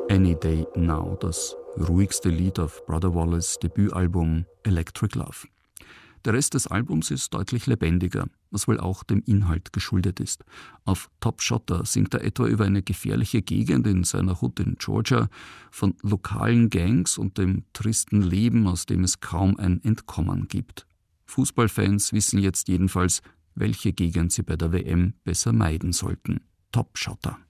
Any Day Now, das ruhigste Lied auf Brother Wallace' Debütalbum Electric Love. Der Rest des Albums ist deutlich lebendiger, was wohl auch dem Inhalt geschuldet ist. Auf Top Shotter singt er etwa über eine gefährliche Gegend in seiner Hood in Georgia, von lokalen Gangs und dem tristen Leben, aus dem es kaum ein Entkommen gibt. Fußballfans wissen jetzt jedenfalls, welche Gegend sie bei der WM besser meiden sollten. Top Shotter.